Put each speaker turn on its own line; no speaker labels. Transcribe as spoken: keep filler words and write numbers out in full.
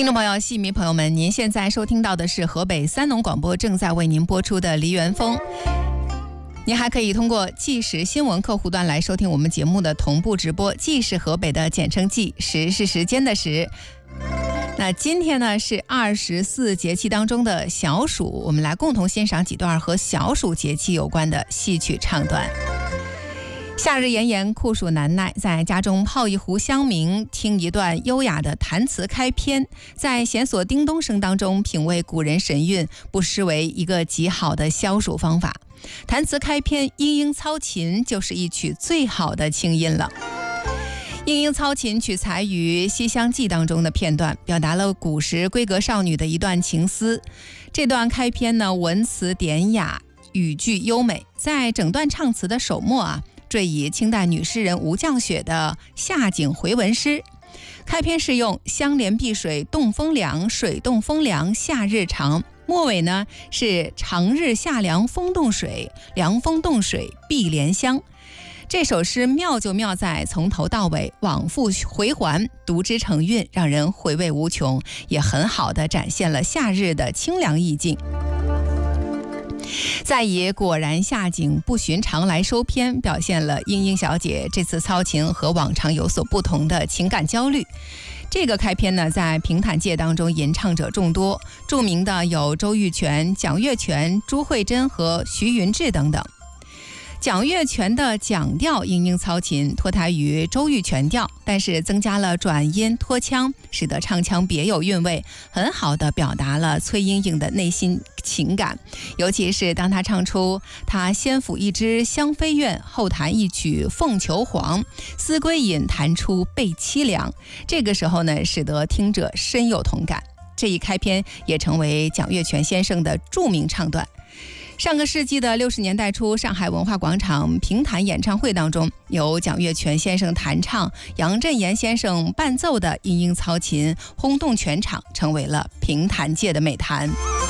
听众朋友、戏迷朋友们，您现在收听到的是河北三农广播正在为您播出的梨园风。您还可以通过纪实新闻客户端来收听我们节目的同步直播。纪是河北的简称纪，时是时间的时。那今天呢是二十四节气当中的小暑，我们来共同欣赏几段和小暑节气有关的戏曲唱段。夏日炎炎，酷暑难耐，在家中泡一壶香茗，听一段优雅的弹词开篇，在弦索叮咚声当中品味古人神韵，不失为一个极好的消暑方法。弹词开篇，莺莺操琴就是一曲最好的清音了。莺莺操琴取材于《西厢记》当中的片段，表达了古时闺阁少女的一段情思。这段开篇呢，文词典雅，语句优美，在整段唱词的首末啊，缀以清代女诗人吴绛雪的夏景回文诗。开篇是用香莲碧水冻风凉，水冻风凉夏日长，末尾呢是长日夏凉风冻水，凉风冻水碧莲香。这首诗妙就妙在从头到尾往复回环，读之成韵，让人回味无穷，也很好地展现了夏日的清凉意境。再以果然夏景不寻常来收篇，表现了莺莺小姐这次操琴和往常有所不同的情感焦虑。这个开篇呢，在评弹界当中吟唱者众多，著名的有周玉泉、蒋月泉、朱慧珍和徐云志等等。蒋月泉的蒋调莺莺操琴脱胎于周玉泉调，但是增加了转音拖腔，使得唱腔别有韵味，很好地表达了崔莺莺的内心情感。尤其是当她唱出她先抚一支香妃怨，后弹一曲凤求凰，思归隐弹出倍凄凉，这个时候呢，使得听者深有同感。这一开篇也成为蒋月泉先生的著名唱段。上个世纪的六十年代初，上海文化广场评弹演唱会当中，由蒋月泉先生弹唱，杨振言先生伴奏的莺莺操琴，轰动全场，成为了评弹界的美谈。